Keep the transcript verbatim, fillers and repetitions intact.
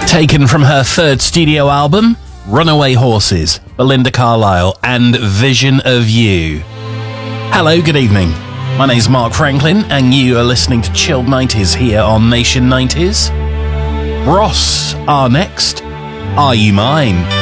Taken from her third studio album, Runaway Horses, Belinda Carlisle, and Vision of You. Hello, good evening. My name's Mark Franklin, and you are listening to Chilled nineties here on Nation nineties. Ross are next. Are You Mine?